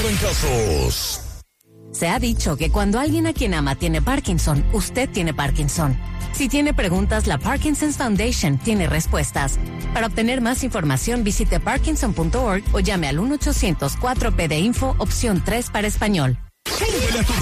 trancazos. Se ha dicho que cuando alguien a quien ama tiene Parkinson, usted tiene Parkinson. Si tiene preguntas, la Parkinson's Foundation tiene respuestas. Para obtener más información, visite parkinson.org o llame al 1-800-4PD-INFO, opción 3 para español. Súbele a tu